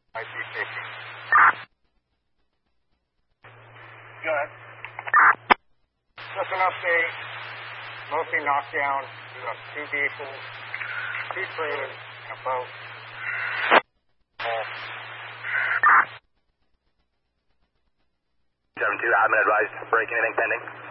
IC-50. Go ahead. Just an update. Mostly knockdown. We have 2 vehicles, 2 trailers, and a boat. 7-2, admin advised. Breaking anything pending?